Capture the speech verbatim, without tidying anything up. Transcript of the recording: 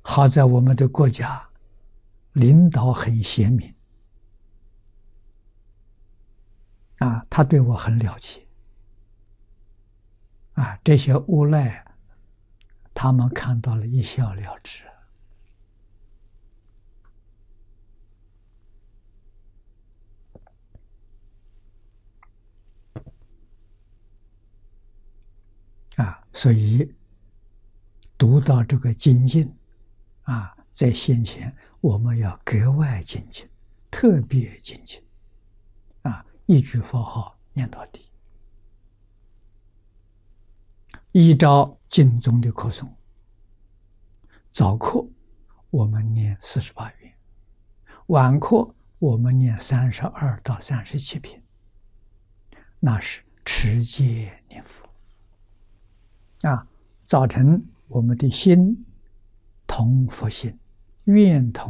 好在我们的国家领导很贤明啊，他对我很了解啊，这些无赖他们看到了一笑了之啊，所以读到这个精进啊，在先前我们要格外精进，特别精进啊，一句佛号念到底，依照经中的课诵，早课我们念四十八遍，晚课我们念三十二到三十七遍，那是持戒念佛啊，造成我们的心同佛心，愿同